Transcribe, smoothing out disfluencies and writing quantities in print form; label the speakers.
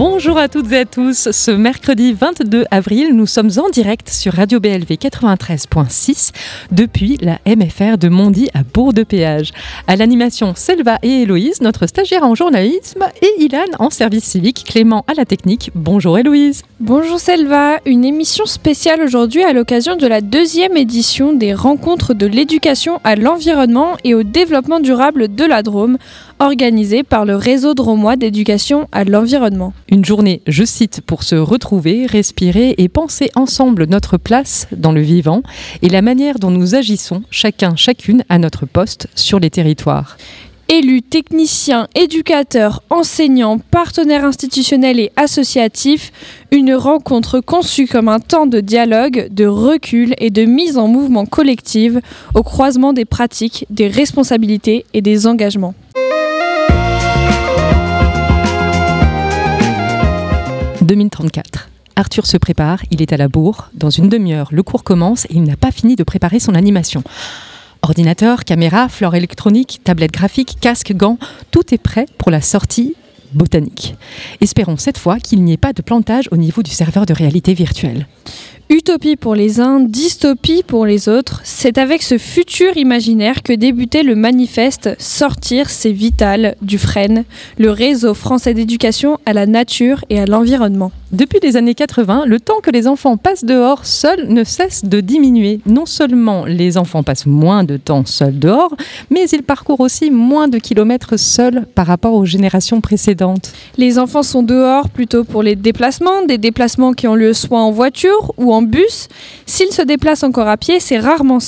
Speaker 1: Bonjour à toutes et à tous. Ce mercredi 22 avril, nous sommes en direct sur Radio BLV 93.6 depuis la MFR de Mondy à Bourg-de-Péage. À l'animation, Selva et Héloïse, notre stagiaire en journalisme, et Ilan en service civique, Clément à la technique. Bonjour Héloïse.
Speaker 2: Bonjour Selva, une émission spéciale aujourd'hui à l'occasion de la 2e édition des rencontres de l'éducation à l'environnement et au développement durable de la Drôme, organisée par le réseau drômois d'éducation à l'environnement.
Speaker 1: Une journée, je cite, pour se retrouver, respirer et penser ensemble notre place dans le vivant et la manière dont nous agissons, chacun, chacune, à notre poste sur les territoires.
Speaker 2: Élus, techniciens, éducateurs, enseignants, partenaires institutionnels et associatifs, une rencontre conçue comme un temps de dialogue, de recul et de mise en mouvement collective au croisement des pratiques, des responsabilités et des engagements.
Speaker 1: « 2034. Arthur se prépare, il est à la bourre. Dans une demi-heure, le cours commence et il n'a pas fini de préparer son animation. Ordinateur, caméra, fleur électronique, tablette graphique, casque, gants, tout est prêt pour la sortie botanique. Espérons cette fois qu'il n'y ait pas de plantage au niveau du serveur de réalité virtuelle.
Speaker 2: Utopie pour les uns, dystopie pour les autres, c'est avec ce futur imaginaire que débutait le manifeste « Sortir, c'est vital » du FREN, le réseau français d'éducation à la nature et à l'environnement.
Speaker 1: Depuis les années 80, le temps que les enfants passent dehors seuls ne cesse de diminuer. Non seulement les enfants passent moins de temps seuls dehors, mais ils parcourent aussi moins de kilomètres seuls par rapport aux générations précédentes.
Speaker 2: Les enfants sont dehors plutôt pour les déplacements, des déplacements qui ont lieu soit en voiture ou en bus. S'ils se déplacent encore à pied, c'est rarement